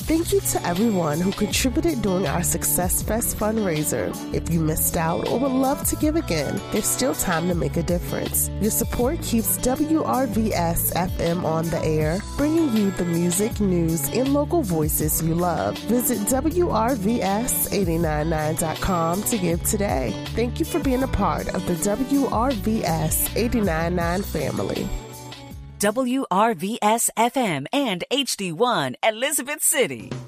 Thank you to everyone who contributed during our Success Fest fundraiser. If you missed out or would love to give again, there's still time to make a difference. Your support keeps WRVS-FM on the air, bringing you the music, news, and local voices you love. Visit WRVS899.com to give today. Thank you for being a part of the WRVS 899 family. WRVS-FM and HD1 Elizabeth City.